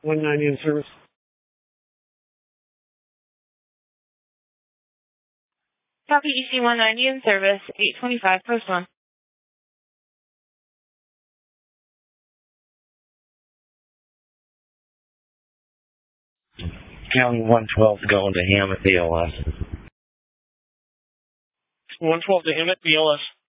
190 in service. Copy EC 190 in service, 825, post 1. County 112 going to Hammett, BLS. 112 to Hammett, BLS.